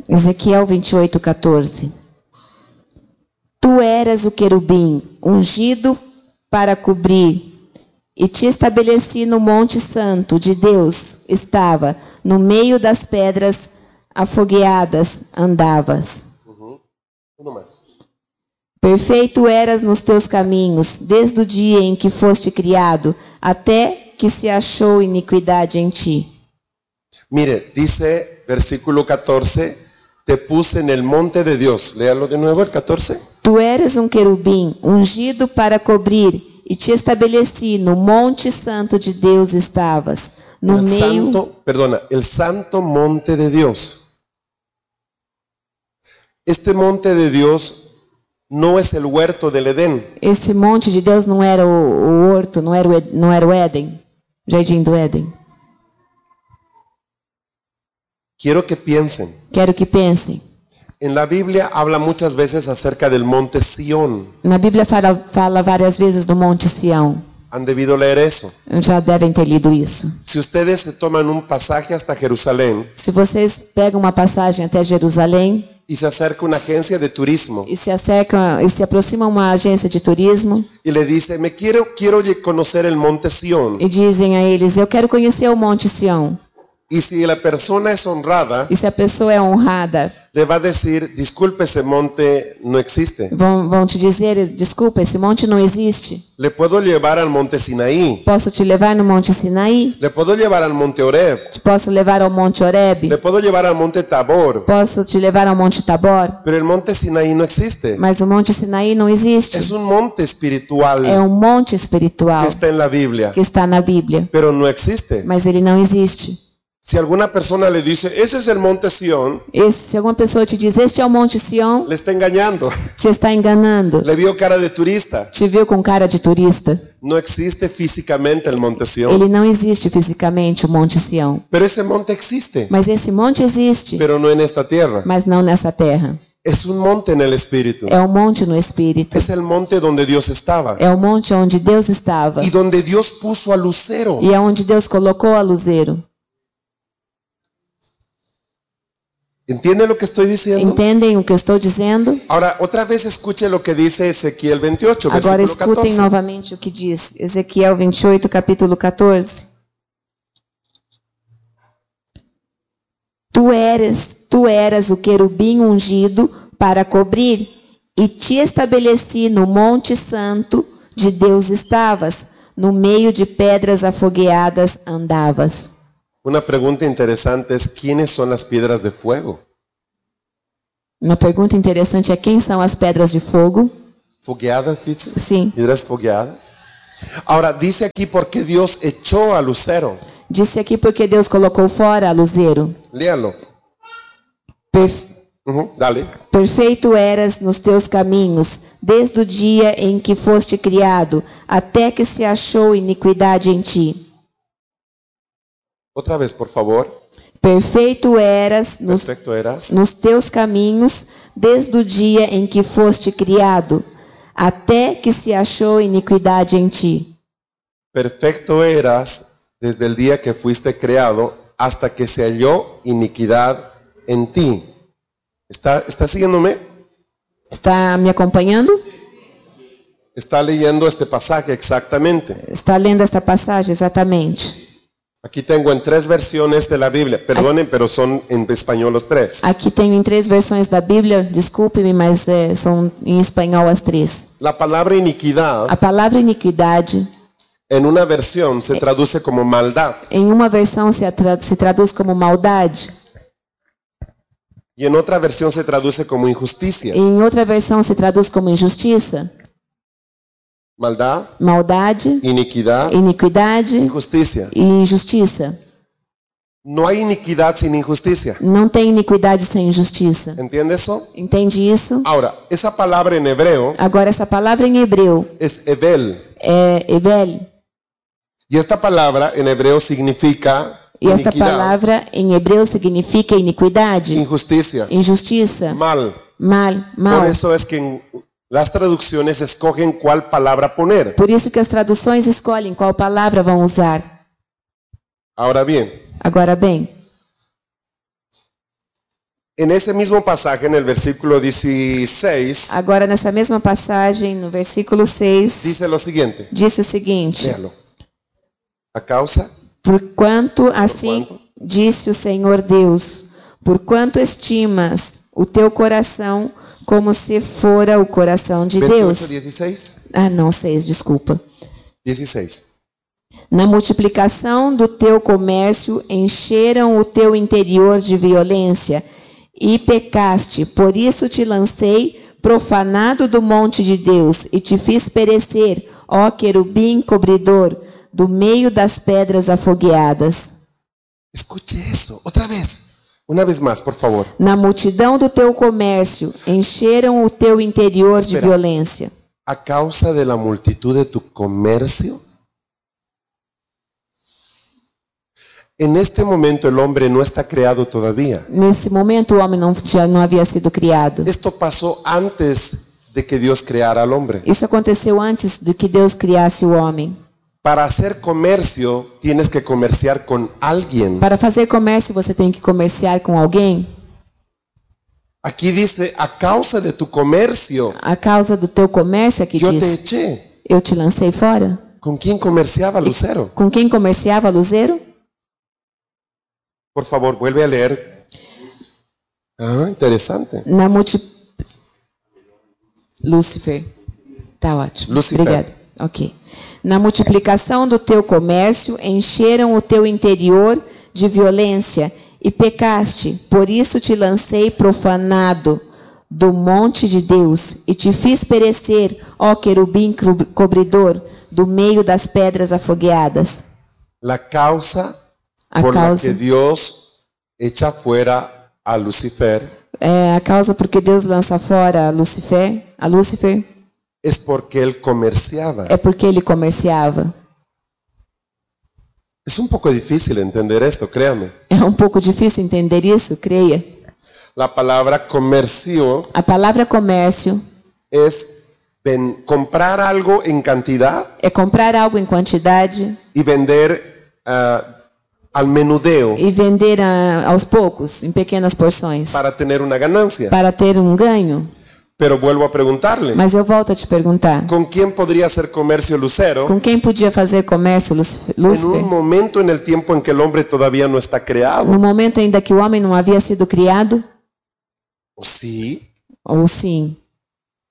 Ezequiel 28:14. Tu eras o querubim ungido para cobrir, e te estabeleci no monte santo de Deus, estava no meio das pedras afogueadas, andavas. Uno más. Perfeito eras nos teus caminhos, desde o dia em que foste criado, até que se achou iniquidade em ti. Mire, dice versículo 14, te puse en el monte de Dios. Léalo de nuevo el 14. Tu eras um querubim ungido para cobrir, e te estabeleci no monte santo de Deus estavas, no meio... El santo monte de Dios. Este monte de Dios no es el huerto del Edén. Esse monte de Deus não era o horto, não era o Éden, o jardim do Éden. Quiero que piensen. Quero que pensem. En la Biblia habla muchas veces acerca del monte Sión. Na Bíblia fala várias vezes do Monte Sião. Han debido leer eso. Já devem ter lido isso. Si ustedes se toman un pasaje hasta Jerusalén Se vocês pegam uma passagem até Jerusalém y se acerca una agencia de turismo e se aproxima uma agência de turismo y le dice, quiero conocer el monte Sión. e dizem a eles, eu quero conhecer o Monte Sião. Y si la persona es honrada, E se a pessoa é honrada, le va a decir, disculpe, ese monte no existe. vão te dizer, desculpa, esse monte não existe. Le puedo llevar al monte Sinaí. Posso te levar no Monte Sinaí? Le puedo llevar al monte Horeb. Te posso levar ao Monte Horeb? Le puedo llevar al monte Tabor. Posso te levar ao Monte Tabor? Pero el monte Sinaí no existe. Mas o Monte Sinaí não existe. Es un monte espiritual É um monte espiritual que está en la Biblia, que está na Bíblia, pero no existe. mas ele não existe. Si alguna persona le dice, ese es el monte Sión, Se alguma pessoa te diz, este é o Monte Sião, le está engañando. te está enganando. Le vio cara de turista. Te viu com cara de turista. No existe físicamente el monte Sión. Ele não existe fisicamente, o Monte Sião. Pero ese monte existe, Mas esse monte existe, pero no en esta tierra. mas não nessa terra. Es un monte en el espíritu. É um monte no Espírito. Es el monte donde Dios estaba É o monte onde Deus estava. y donde Dios puso a Lucero. E é onde Deus colocou a luzeiro. ¿Entiende lo que estoy diciendo? Entendem o que eu estou dizendo? Ahora, otra vez escuche lo que dice Ezequiel 28, Agora versículo escutem 14. novamente o que diz Ezequiel 28, capítulo 14. Tu eras o querubim ungido para cobrir, e te estabeleci no monte santo de Deus estavas, no meio de pedras afogueadas andavas. Una pregunta interesante es, ¿quiénes son las piedras de fuego? Uma pergunta interessante é quem são as pedras de fogo? ¿Fogueadas, dice? Sim. Piedras fogueadas. Ahora, dice aquí porque Dios echó a Lucero. Disse aqui porque Deus colocou fora a luzeiro. Léalo. Dale. Perfeito eras nos teus caminhos, desde o dia em que foste criado, até que se achou iniquidade em ti. Otra vez, por favor. Perfeito eras Perfecto eras. nos teus caminhos, desde o dia em que foste criado, até que se achou iniquidade em ti. Perfecto eras desde el día que fuiste creado hasta que se halló iniquidad en ti. ¿Está siguiéndome? Está me acompanhando? Está leyendo este pasaje exactamente. Está lendo esta passagem exatamente. Aquí tengo en 3 versiones de la Biblia. Perdonen, pero son en español los 3. Aqui tenho em 3 versões da Bíblia, desculpe-me, mas são em espanhol as 3. La palabra iniquidad A palavra iniquidade, en una versión se traduce como maldad em uma versão se traduz como maldade, y en otra versión se traduce como injusticia. em outra versão se traduz como injustiça, Maldad, maldade, iniquidad, iniquidade injusticia. e injustiça. No hay iniquidad sin injusticia. Não tem iniquidade sem injustiça. ¿Entiende eso? Entende isso? Ahora, esa palabra en hebreo Agora, essa palavra em hebreu es Ebel. é Ebel. Y esta palabra en hebreo significa E esta iniquidad, palavra em hebreu significa iniquidade, injusticia, injustiça, mal. mal. Por eso es que en las traducciones escogen cuál palabra poner. Por isso que as traduções escolhem qual palavra vão usar. Ahora bien, Agora bem, En ese mismo pasaje, en el versículo 16, Agora, nessa mesma passagem, no versículo 6, dice lo siguiente. disse o seguinte: Léalo. A causa, Porquanto assim disse o Senhor Deus, porquanto estimas o teu coração como se fora o coração de 28, Deus. 16. Ah, não, 6, desculpa. 16. Na multiplicação do teu comércio encheram o teu interior de violência e pecaste, por isso te lancei profanado do monte de Deus e te fiz perecer, ó querubim cobridor, do meio das pedras afogueadas. Escuche eso, otra vez. Una vez más, por favor. Na multidão do teu comércio encheram o teu interior de Espera. violência. A causa de la multitud de tu comercio. En este momento el hombre no está creado todavía. Nesse momento o homem não havia sido criado. Esto pasó antes de que Dios creara al hombre. Isso aconteceu antes de que Deus criasse o homem. Para hacer comercio tienes que comerciar con alguien. Para fazer comércio você tem que comerciar com alguém. Aquí dice, a causa de tu comercio, A causa do teu comércio aqui yo te diz: eché. eu te lancei fora. ¿Con quién comerciaba Lucero? Com quem comerciava Luzeiro? Por favor, vuelve a leer. Ah, interesante. Na Lúcifer. Tá ótimo. Lúcifer. Obrigada. Ok. Na multiplicação do teu comércio encheram o teu interior de violência e pecaste, por isso te lancei profanado do monte de Deus e te fiz perecer, ó querubim cobridor, do meio das pedras afogueadas. La causa A por la causa. que Dios echa fuera a Lucifer É a causa porque Deus lança fora a Lúcifer, es porque él comerciaba. é porque ele comerciava. Es un poco difícil entender esto, créame. É um pouco difícil entender isso, creia. La palabra comercio A palavra comércio es comprar algo en cantidad é comprar algo em quantidade y vender al menudeo e vender aos poucos, em pequenas porções, para tener una ganancia. para ter um ganho. Pero vuelvo a preguntarle, Mas eu volto a te perguntar, ¿con quién podría hacer comercio Lucero com quem podia fazer comércio en Lúcifer? un momento en el tiempo en que el hombre todavía no está No creado? momento ainda que o homem não havia sido criado? ¿O sí? Ou sim?